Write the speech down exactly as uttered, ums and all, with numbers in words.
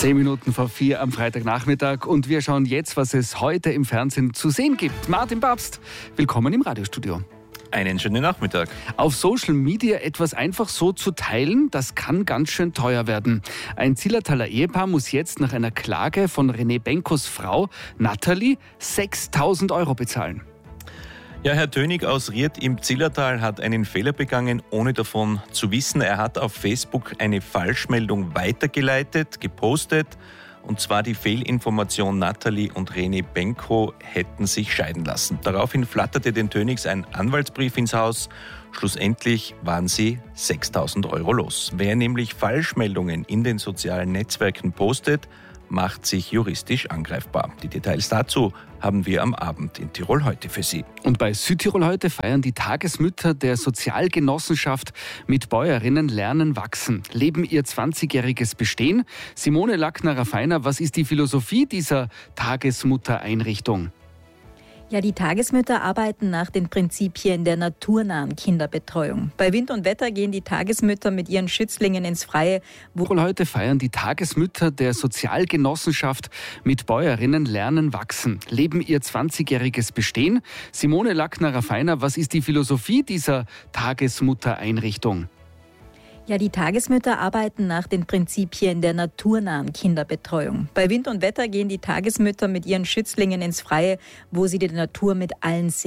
Zehn Minuten vor vier am Freitagnachmittag und wir schauen jetzt, was es heute im Fernsehen zu sehen gibt. Martin Babst, willkommen im Radiostudio. Einen schönen Nachmittag. Auf Social Media etwas einfach so zu teilen, das kann ganz schön teuer werden. Ein Zillertaler Ehepaar muss jetzt nach einer Klage von René Benkos Frau Nathalie sechstausend Euro bezahlen. Ja, Herr Tönig aus Ried im Zillertal hat einen Fehler begangen, ohne davon zu wissen. Er hat auf Facebook eine Falschmeldung weitergeleitet, gepostet. Und zwar die Fehlinformation, Nathalie und René Benko hätten sich scheiden lassen. Daraufhin flatterte den Tönigs ein Anwaltsbrief ins Haus. Schlussendlich waren sie sechstausend Euro los. Wer nämlich Falschmeldungen in den sozialen Netzwerken postet, macht sich juristisch angreifbar. Die Details dazu haben wir am Abend in Tirol heute für Sie. Und bei Südtirol heute feiern die Tagesmütter der Sozialgenossenschaft mit Bäuerinnen Lernen wachsen. Leben ihr zwanzigjähriges Bestehen? Simone Lackner-Raffiner, was ist die Philosophie dieser Tagesmuttereinrichtung? Ja, die Tagesmütter arbeiten nach den Prinzipien der naturnahen Kinderbetreuung. Bei Wind und Wetter gehen die Tagesmütter mit ihren Schützlingen ins Freie. Wo heute feiern die Tagesmütter der Sozialgenossenschaft mit Bäuerinnen Lernen wachsen. Leben ihr zwanzigjähriges Bestehen? Simone Lackner-Raffiner, was ist die Philosophie dieser Tagesmuttereinrichtung? Ja, die Tagesmütter arbeiten nach den Prinzipien der naturnahen Kinderbetreuung. Bei Wind und Wetter gehen die Tagesmütter mit ihren Schützlingen ins Freie, wo sie die Natur mit allen sehen.